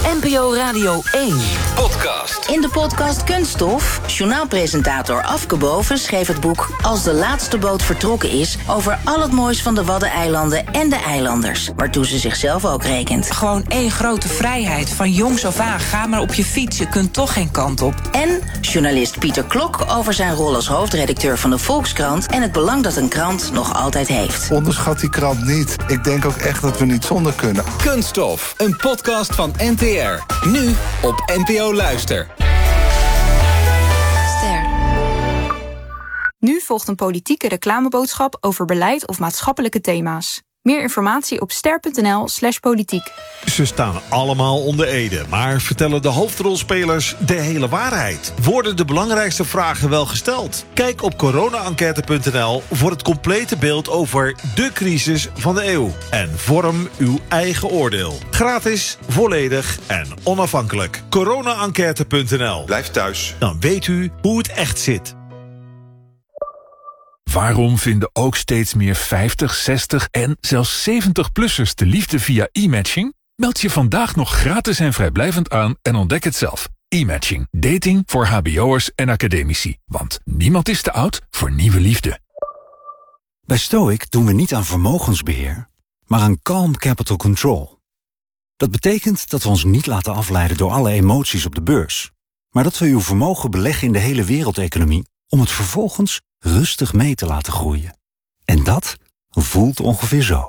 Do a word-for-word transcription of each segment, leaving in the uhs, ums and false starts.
N P O Radio één. Podcast. In de podcast Kunststof, journaalpresentator Afke Boven schreef het boek Als de laatste boot vertrokken is over al het moois van de Waddeneilanden en de eilanders, waartoe ze zichzelf ook rekent. Gewoon één grote vrijheid. Van jongs af aan, ga maar op je fiets, je kunt toch geen kant op. En journalist Pieter Klok over zijn rol als hoofdredacteur van de Volkskrant en het belang dat een krant nog altijd heeft. Onderschat die krant niet. Ik denk ook echt dat we niet zonder kunnen. Kunststof, een podcast van N T R. Nu op N P O Luister. Ster. Nu volgt een politieke reclameboodschap over beleid of maatschappelijke thema's. Meer informatie op ster punt n l slash politiek. Ze staan allemaal onder ede, maar vertellen de hoofdrolspelers de hele waarheid? Worden de belangrijkste vragen wel gesteld? Kijk op corona enquête punt n l voor het complete beeld over de crisis van de eeuw. En vorm uw eigen oordeel. Gratis, volledig en onafhankelijk. corona enquête punt n l. Blijf thuis. Dan weet u hoe het echt zit. Waarom vinden ook steeds meer vijftig, zestig en zelfs zeventig-plussers de liefde via e-matching? Meld je vandaag nog gratis en vrijblijvend aan en ontdek het zelf. E-matching. Dating voor hbo'ers en academici. Want niemand is te oud voor nieuwe liefde. Bij Stoic doen we niet aan vermogensbeheer, maar aan calm capital control. Dat betekent dat we ons niet laten afleiden door alle emoties op de beurs, maar dat we uw vermogen beleggen in de hele wereldeconomie om het vervolgens rustig mee te laten groeien. En dat voelt ongeveer zo.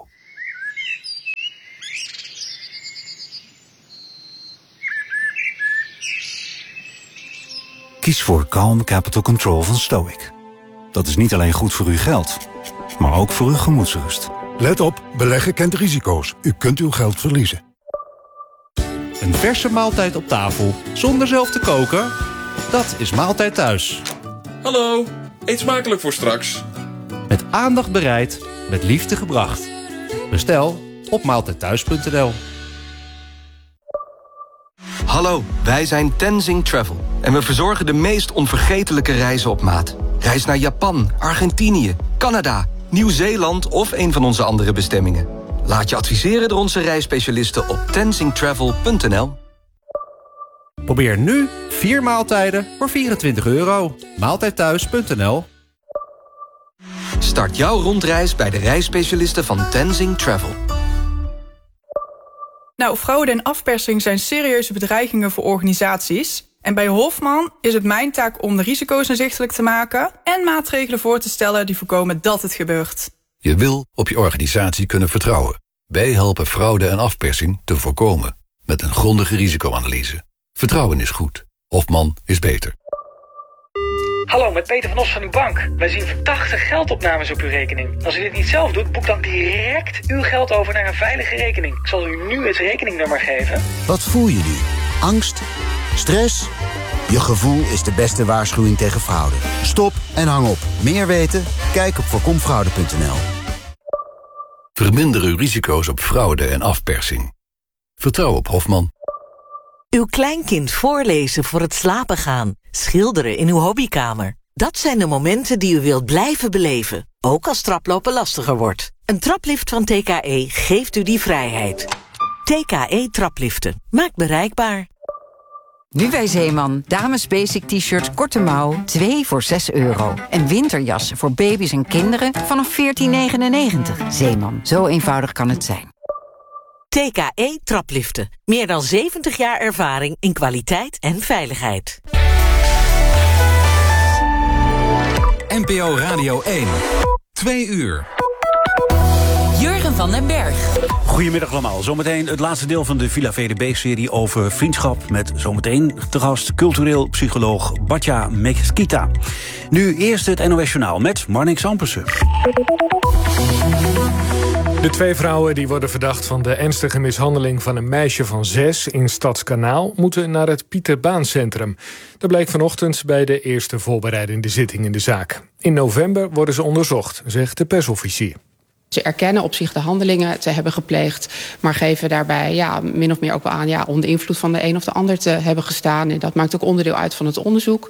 Kies voor Calm Capital Control van Stoic. Dat is niet alleen goed voor uw geld, maar ook voor uw gemoedsrust. Let op, beleggen kent risico's. U kunt uw geld verliezen. Een verse maaltijd op tafel, zonder zelf te koken? Dat is Maaltijd Thuis. Hallo, eet smakelijk voor straks. Met aandacht bereid, met liefde gebracht. Bestel op maaltijd thuis punt n l. Hallo, wij zijn Tenzing Travel. En we verzorgen de meest onvergetelijke reizen op maat. Reis naar Japan, Argentinië, Canada, Nieuw-Zeeland of een van onze andere bestemmingen. Laat je adviseren door onze reisspecialisten op tenzing travel punt n l. Probeer nu vier maaltijden voor vierentwintig euro. maaltijd thuis punt n l. Start jouw rondreis bij de reisspecialisten van Tenzing Travel. Nou, fraude en afpersing zijn serieuze bedreigingen voor organisaties. En bij Hofman is het mijn taak om de risico's inzichtelijk te maken en maatregelen voor te stellen die voorkomen dat het gebeurt. Je wil op je organisatie kunnen vertrouwen. Wij helpen fraude en afpersing te voorkomen met een grondige risicoanalyse. Vertrouwen is goed. Hofman is beter. Hallo, met Peter van Os van uw bank. Wij zien verdachte geldopnames op uw rekening. Als u dit niet zelf doet, boek dan direct uw geld over naar een veilige rekening. Ik zal u nu het rekeningnummer geven. Wat voel je nu? Angst? Stress? Je gevoel is de beste waarschuwing tegen fraude. Stop en hang op. Meer weten? Kijk op voorkom fraude punt n l. Verminder uw risico's op fraude en afpersing. Vertrouw op Hofman. Uw kleinkind voorlezen voor het slapen gaan. Schilderen in uw hobbykamer. Dat zijn de momenten die u wilt blijven beleven. Ook als traplopen lastiger wordt. Een traplift van T K E geeft u die vrijheid. T K E trapliften. Maakt bereikbaar. Nu bij Zeeman. Dames basic t-shirt korte mouw, twee voor zes euro. En winterjas voor baby's en kinderen vanaf veertien negenennegentig. Zeeman, zo eenvoudig kan het zijn. T K E trapliften. Meer dan zeventig jaar ervaring in kwaliteit en veiligheid. N P O Radio één. Twee uur. Jurgen van den Berg. Goedemiddag allemaal. Zometeen het laatste deel van de Villa V D B-serie over vriendschap... met zometeen te gast cultureel psycholoog Batja Mekskita. Nu eerst het N O S Journaal met Marnix Ampersen. De twee vrouwen die worden verdacht van de ernstige mishandeling van een meisje van zes in Stadskanaal moeten naar het Pieter Baan Centrum. Dat bleek vanochtend bij de eerste voorbereidende zitting in de zaak. In november worden ze onderzocht, zegt de persofficier. Ze erkennen op zich de handelingen te hebben gepleegd, maar geven daarbij ja, min of meer ook wel aan ja, onder invloed van de een of de ander te hebben gestaan. En dat maakt ook onderdeel uit van het onderzoek.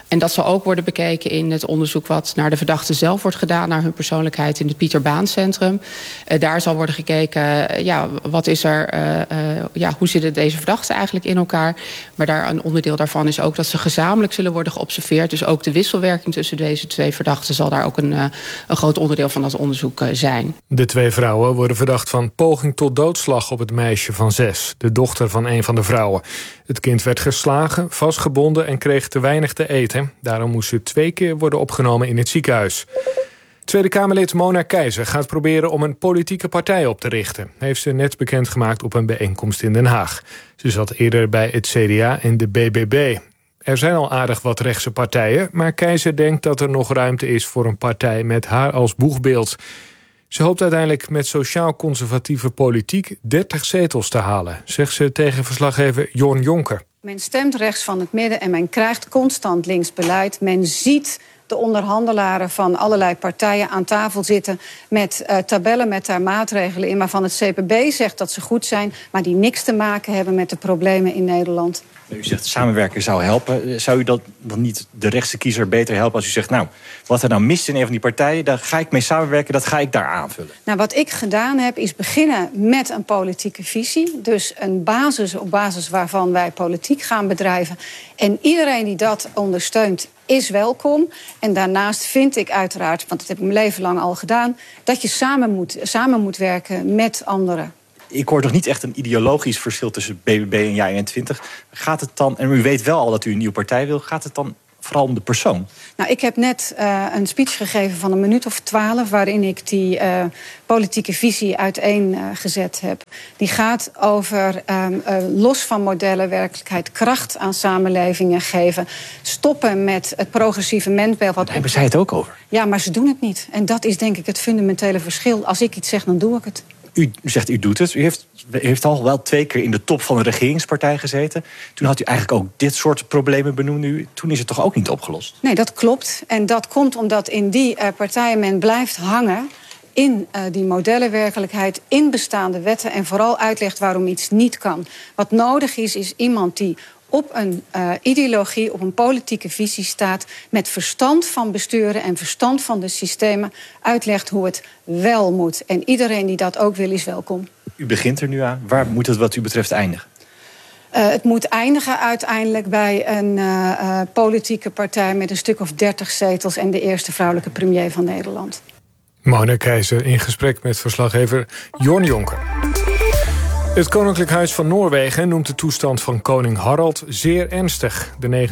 En dat zal ook worden bekeken in het onderzoek wat naar de verdachten zelf wordt gedaan, naar hun persoonlijkheid in het Pieter Baan Centrum. Uh, daar zal worden gekeken, uh, ja, wat is er, uh, uh, ja, hoe zitten deze verdachten eigenlijk in elkaar. Maar daar een onderdeel daarvan is ook dat ze gezamenlijk zullen worden geobserveerd. Dus ook de wisselwerking tussen deze twee verdachten zal daar ook een, uh, een groot onderdeel van dat onderzoek uh, zijn. De twee vrouwen worden verdacht van poging tot doodslag op het meisje van zes, de dochter van een van de vrouwen. Het kind werd geslagen, vastgebonden en kreeg te weinig te eten. Daarom moest ze twee keer worden opgenomen in het ziekenhuis. Tweede Kamerlid Mona Keizer gaat proberen om een politieke partij op te richten. Heeft ze net bekendgemaakt op een bijeenkomst in Den Haag. Ze zat eerder bij het C D A en de B B B. Er zijn al aardig wat rechtse partijen, maar Keizer denkt dat er nog ruimte is voor een partij met haar als boegbeeld. Ze hoopt uiteindelijk met sociaal-conservatieve politiek dertig zetels te halen, zegt ze tegen verslaggever Jorn Jonker. Men stemt rechts van het midden en men krijgt constant links beleid. Men ziet de onderhandelaren van allerlei partijen aan tafel zitten met uh, tabellen met daar maatregelen in, waarvan het C P B zegt dat ze goed zijn, maar die niks te maken hebben met de problemen in Nederland. U zegt samenwerken zou helpen. Zou u dat dan niet de rechtse kiezer beter helpen als u zegt, nou, wat er nou mist in een van die partijen, daar ga ik mee samenwerken, dat ga ik daar aanvullen? Nou, wat ik gedaan heb, is beginnen met een politieke visie. Dus een basis op basis waarvan wij politiek gaan bedrijven. En iedereen die dat ondersteunt, is welkom. En daarnaast vind ik uiteraard, want dat heb ik mijn leven lang al gedaan, dat je samen moet, samen moet werken met anderen. Ik hoor toch niet echt een ideologisch verschil tussen B B B en J eenentwintig. Gaat het dan, en u weet wel al dat u een nieuwe partij wil, gaat het dan vooral om de persoon? Nou, ik heb net uh, een speech gegeven van een minuut of twaalf, waarin ik die uh, politieke visie uiteengezet uh, heb. Die gaat over um, uh, los van modellen werkelijkheid kracht aan samenlevingen geven. Stoppen met het progressieve mensbeeld. Wat daar hebben zij het ook over. Ja, maar ze doen het niet. En dat is denk ik het fundamentele verschil. Als ik iets zeg, dan doe ik het. U zegt, u doet het. U heeft, u heeft al wel twee keer in de top van een regeringspartij gezeten. Toen had u eigenlijk ook dit soort problemen benoemd. Nu, toen is het toch ook niet opgelost? Nee, dat klopt. En dat komt omdat in die uh, partijen men blijft hangen in uh, die modellenwerkelijkheid, in bestaande wetten en vooral uitlegt waarom iets niet kan. Wat nodig is, is iemand die op een uh, ideologie, op een politieke visie staat, met verstand van besturen en verstand van de systemen uitlegt hoe het wel moet. En iedereen die dat ook wil, is welkom. U begint er nu aan. Waar moet het wat u betreft eindigen? Uh, het moet eindigen uiteindelijk bij een uh, uh, politieke partij met een stuk of dertig zetels en de eerste vrouwelijke premier van Nederland. Mona Keizer in gesprek met verslaggever Jorn Jonker. Het Koninklijk Huis van Noorwegen noemt de toestand van koning Harald zeer ernstig. De